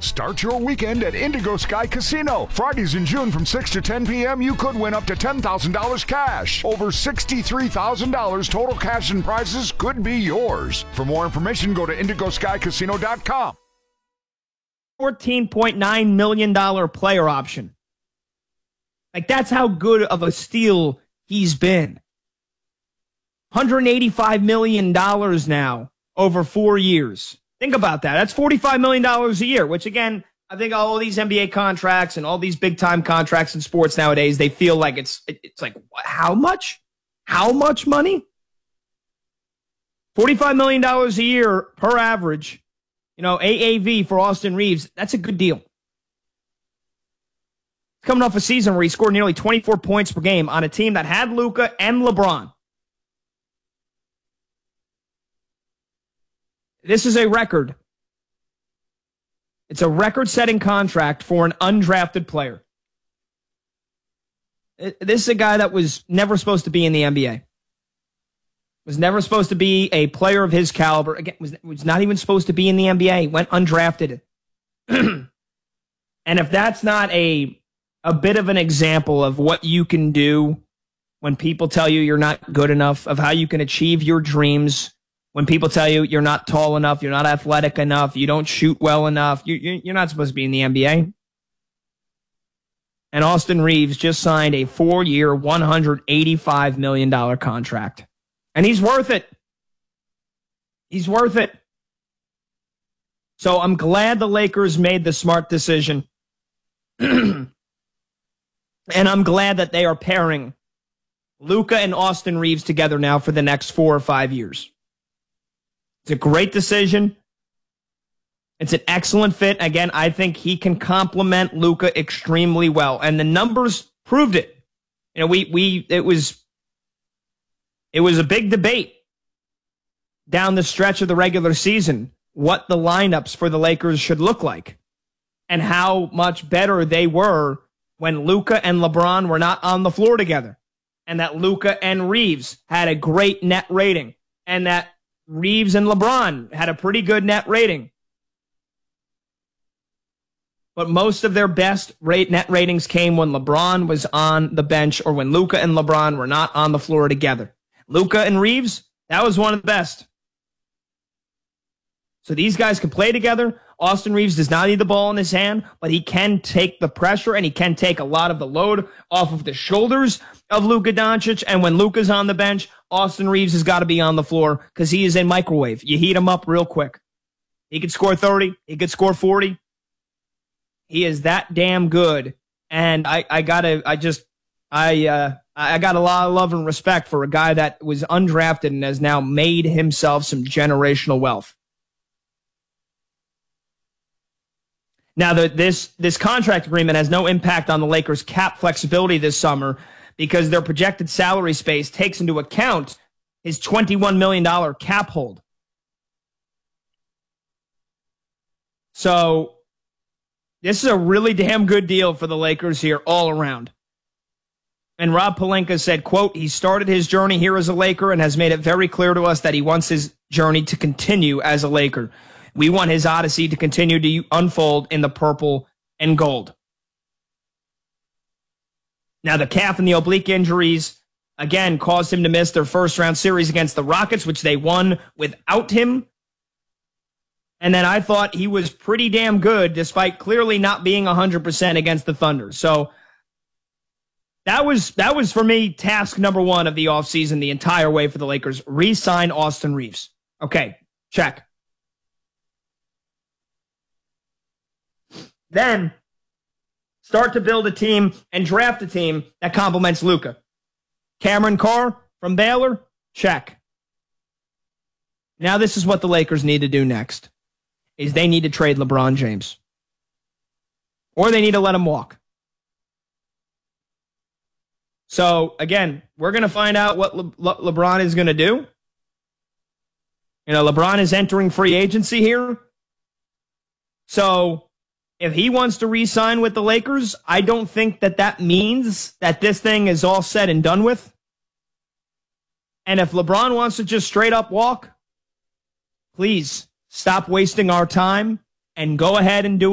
Start your weekend at Indigo Sky Casino. Fridays in June from 6 to 10 p.m., you could win up to $10,000 cash. Over $63,000 total cash and prizes could be yours. For more information, go to IndigoSkyCasino.com. $14.9 million player option. Like, that's how good of a steal he's been. $185 million now over 4 years. Think about that. That's $45 million a year, which, again, I think all these NBA contracts and all these big-time contracts in sports nowadays, they feel like it's like, how much? How much money? $45 million a year per average. You know, AAV for Austin Reeves, that's a good deal. Coming off a season where he scored nearly 24 points per game on a team that had Luka and LeBron. This is a record. It's a record-setting contract for an undrafted player. This is a guy that was never supposed to be in the NBA. Was never supposed to be a player of his caliber. Again, was not even supposed to be in the NBA. Went undrafted. And if that's not a bit of an example of what you can do when people tell you you're not good enough, of how you can achieve your dreams, when people tell you you're not tall enough, you're not athletic enough, you don't shoot well enough, you're not supposed to be in the NBA. And Austin Reeves just signed a 4-year, $185 million contract. And he's worth it. He's worth it. So I'm glad the Lakers made the smart decision. And I'm glad that they are pairing Luka and Austin Reeves together now for the next 4 or 5 years. It's a great decision. It's an excellent fit. Again, I think he can complement Luka extremely well. And the numbers proved it. You know, it was a big debate down the stretch of the regular season what the lineups for the Lakers should look like and how much better they were when Luka and LeBron were not on the floor together, and that Luka and Reeves had a great net rating, and that Reeves and LeBron had a pretty good net rating. But most of their best net ratings came when LeBron was on the bench or when Luka and LeBron were not on the floor together. Luka and Reeves, that was one of the best. So these guys can play together. Austin Reeves does not need the ball in his hand, but he can take the pressure and he can take a lot of the load off of the shoulders of Luka Doncic. And when Luka's on the bench, Austin Reeves has got to be on the floor because he is a microwave. You heat him up real quick. He could score 30. He could score 40. He is that damn good. And I got a lot of love and respect for a guy that was undrafted and has now made himself some generational wealth. Now, this contract agreement has no impact on the Lakers' cap flexibility this summer because their projected salary space takes into account his $21 million cap hold. So this is a really damn good deal for the Lakers here all around. And Rob Pelinka said, quote, he started his journey here as a Laker and has made it very clear to us that he wants his journey to continue as a Laker. We want his odyssey to continue to unfold in the purple and gold. Now, the calf and the oblique injuries, again, caused him to miss their first-round series against the Rockets, which they won without him. And then I thought he was pretty damn good, despite clearly not being 100% against the Thunder. So that was for me, task number one of the offseason the entire way for the Lakers. Re-sign Austin Reeves. Okay, check. Then start to build a team and draft a team that complements Luka. Cameron Carr from Baylor, check. Now this is what the Lakers need to do next, is they need to trade LeBron James. Or they need to let him walk. So, again, we're going to find out what LeBron is going to do. You know, LeBron is entering free agency here. So if he wants to re-sign with the Lakers, I don't think that means that this thing is all said and done with. And if LeBron wants to just straight up walk, please stop wasting our time and go ahead and do it.